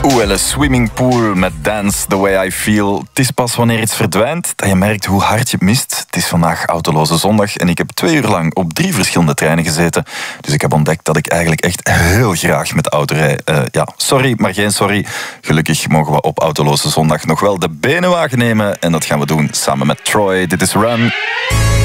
Oeh, een swimmingpool met Dance The Way I Feel. Het is pas wanneer iets verdwijnt dat je merkt hoe hard je het mist. Het is vandaag autoloze zondag en ik heb 2 uur lang op 3 verschillende treinen gezeten. Dus ik heb ontdekt dat ik eigenlijk echt heel graag met de auto rijd. Sorry, maar geen sorry. Gelukkig mogen we op autoloze zondag nog wel de benenwagen nemen. En dat gaan we doen samen met Troy. Dit is Run.